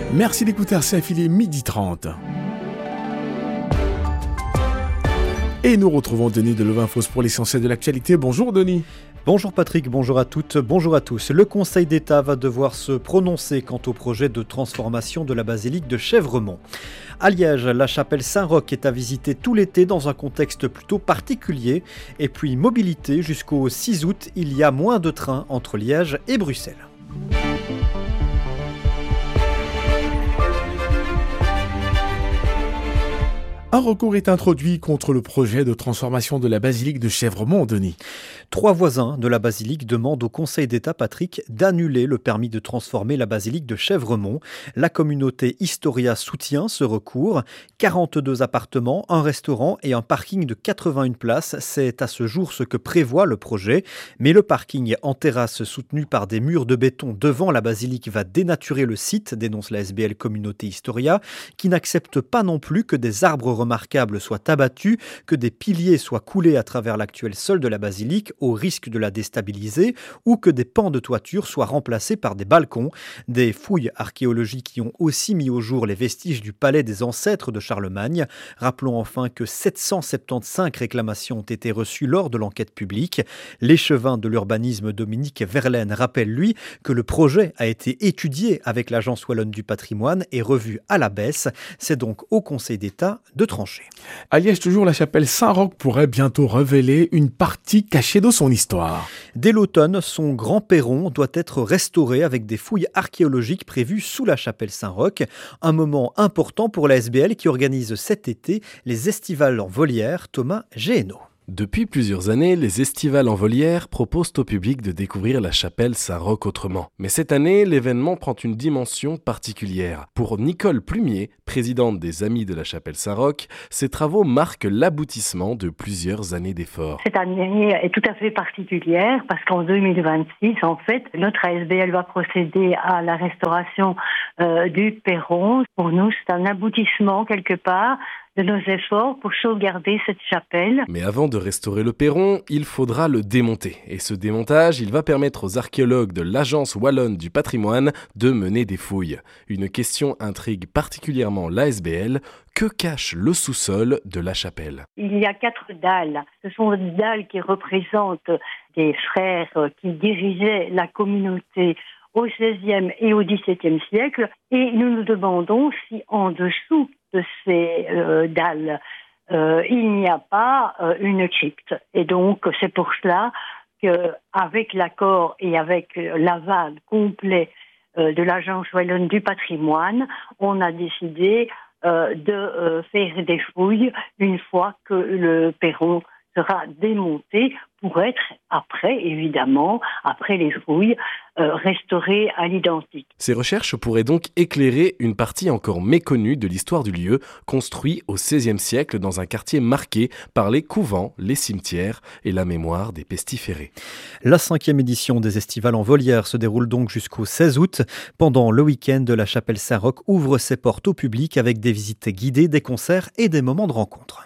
Merci d'écouter RCF, il est 12h30. Et nous retrouvons Denis de Levain-Fosse pour l'essentiel de l'actualité. Bonjour Denis. Bonjour Patrick, bonjour à toutes, bonjour à tous. Le Conseil d'État va devoir se prononcer quant au projet de transformation de la basilique de Chèvremont. À Liège, la chapelle Saint-Roch est à visiter tout l'été dans un contexte plutôt particulier. Et puis mobilité, jusqu'au 6 août, il y a moins de trains entre Liège et Bruxelles. Un recours est introduit contre le projet de transformation de la basilique de Chèvremont, Denis. 3 voisins de la basilique demandent au Conseil d'État, Patrick, d'annuler le permis de transformer la basilique de Chèvremont. La communauté Historia soutient ce recours. 42 appartements, un restaurant et un parking de 81 places, c'est à ce jour ce que prévoit le projet. Mais le parking en terrasse soutenu par des murs de béton devant la basilique va dénaturer le site, dénonce la SBL Communauté Historia, qui n'accepte pas non plus que des arbres remarquables soient abattus, que des piliers soient coulés à travers l'actuel sol de la basilique au risque de la déstabiliser ou que des pans de toiture soient remplacés par des balcons. Des fouilles archéologiques qui ont aussi mis au jour les vestiges du palais des ancêtres de Charlemagne. Rappelons enfin que 775 réclamations ont été reçues lors de l'enquête publique. L'échevin de l'urbanisme Dominique Verlaine rappelle, lui, que le projet a été étudié avec l'Agence wallonne du patrimoine et revu à la baisse. C'est donc au Conseil d'État de trancher. À Liège, toujours, la chapelle Saint-Roch pourrait bientôt révéler une partie cachée de son histoire. Dès l'automne, son grand perron doit être restauré avec des fouilles archéologiques prévues sous la chapelle Saint-Roch. Un moment important pour la SBL qui organise cet été les estivales en volière. Thomas Géhenno. Depuis plusieurs années, les estivales en volière proposent au public de découvrir la chapelle Saint-Roch autrement. Mais cette année, l'événement prend une dimension particulière. Pour Nicole Plumier, présidente des Amis de la chapelle Saint-Roch, ces travaux marquent l'aboutissement de plusieurs années d'efforts. Cette année est tout à fait particulière parce qu'en 2026, en fait, notre ASBL va procéder à la restauration du perron. Pour nous, c'est un aboutissement quelque part de nos efforts pour sauvegarder cette chapelle. Mais avant de restaurer le perron, il faudra le démonter. Et ce démontage, il va permettre aux archéologues de l'Agence wallonne du patrimoine de mener des fouilles. Une question intrigue particulièrement l'ASBL. Que cache le sous-sol de la chapelle ? Il y a 4 dalles. Ce sont des dalles qui représentent des frères qui dirigeaient la communauté au XVIe et au XVIIe siècle. Et nous nous demandons si en dessous de ces dalles, il n'y a pas une crypte. Et donc, c'est pour cela qu'avec l'accord et avec l'aval complet de l'Agence wallonne du patrimoine, on a décidé de faire des fouilles une fois que le perron sera démonté pour être après les fouilles, restauré à l'identique. Ces recherches pourraient donc éclairer une partie encore méconnue de l'histoire du lieu, construit au XVIe siècle dans un quartier marqué par les couvents, les cimetières et la mémoire des pestiférés. La 5e édition des estivales en volière se déroule donc jusqu'au 16 août. Pendant le week-end, la chapelle Saint-Roch ouvre ses portes au public avec des visites guidées, des concerts et des moments de rencontre.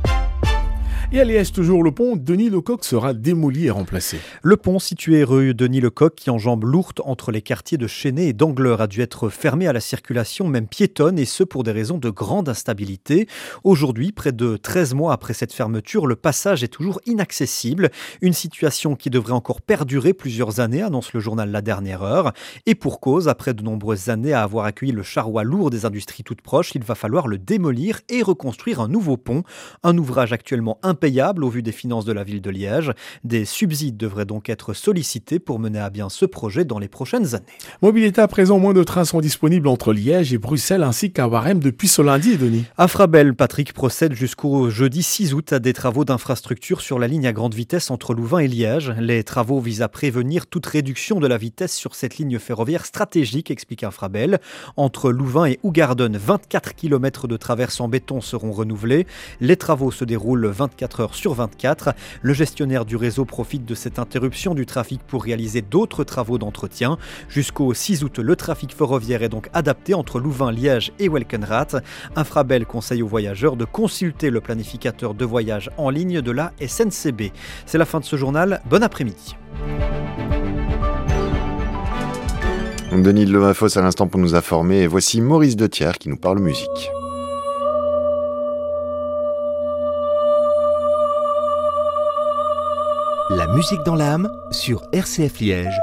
Et à Liège, toujours, le pont Denis-le-Coq sera démoli et remplacé. Le pont situé rue Denis-le-Coq, qui enjambe l'Ourthe entre les quartiers de Chesnay et d'Angleur, a dû être fermé à la circulation, même piétonne, et ce pour des raisons de grande instabilité. Aujourd'hui, près de 13 mois après cette fermeture, le passage est toujours inaccessible. Une situation qui devrait encore perdurer plusieurs années, annonce le journal La Dernière Heure. Et pour cause, après de nombreuses années à avoir accueilli le charroi lourd des industries toutes proches, il va falloir le démolir et reconstruire un nouveau pont. Un ouvrage actuellement impayable au vu des finances de la ville de Liège. Des subsides devraient donc être sollicités pour mener à bien ce projet dans les prochaines années. Mobilité à présent, moins de trains sont disponibles entre Liège et Bruxelles ainsi qu'à Waremme depuis ce lundi, Denis. Infrabel, Patrick, procède jusqu'au jeudi 6 août à des travaux d'infrastructure sur la ligne à grande vitesse entre Louvain et Liège. Les travaux visent à prévenir toute réduction de la vitesse sur cette ligne ferroviaire stratégique, explique Infrabel. Entre Louvain et Ougarden, 24 km de traverses en béton seront renouvelés. Les travaux se déroulent 24 heures sur 24. Le gestionnaire du réseau profite de cette interruption du trafic pour réaliser d'autres travaux d'entretien. Jusqu'au 6 août, le trafic ferroviaire est donc adapté entre Louvain, Liège et Welkenrath. Infrabel conseille aux voyageurs de consulter le planificateur de voyage en ligne de la SNCB. C'est la fin de ce journal. Bon après-midi. Denis de Lemafos à l'instant pour nous informer. Et voici Maurice Dethier qui nous parle musique. La musique dans l'âme sur RCF Liège.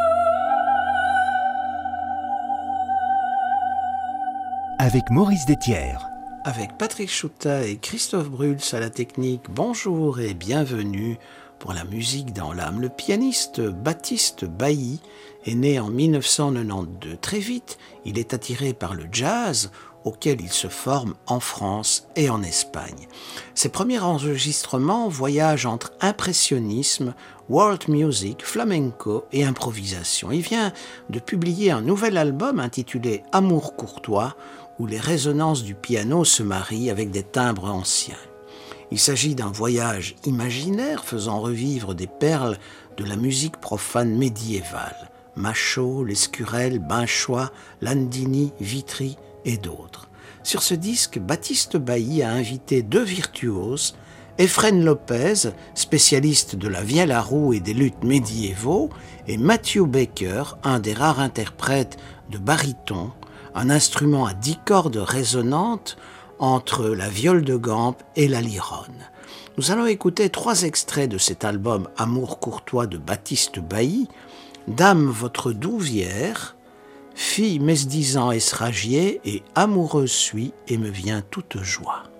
Avec Maurice Dethier. Avec Patrick Chouta et Christophe Bruls à la technique, bonjour et bienvenue pour la musique dans l'âme. Le pianiste Baptiste Bailly est né en 1992. Très vite, il est attiré par le jazz, auquel il se forme en France et en Espagne. Ses premiers enregistrements voyagent entre impressionnisme, world music, flamenco et improvisation. Il vient de publier un nouvel album intitulé Amour courtois, où les résonances du piano se marient avec des timbres anciens. Il s'agit d'un voyage imaginaire faisant revivre des perles de la musique profane médiévale. Machaut, Lescurel, Binchois, Landini, Vitry et d'autres. Sur ce disque, Baptiste Bailly a invité deux virtuoses, Efren Lopez, spécialiste de la vielle à roue et des luths médiévaux, et Matthew Baker, un des rares interprètes de baryton, un instrument à 10 cordes résonantes entre la viole de gambe et la lyrone. Nous allons écouter 3 extraits de cet album Amour courtois de Baptiste Bailly, Dame votre douvière, Fille mesdisant esragier et amoureuse suis et me vient toute joie.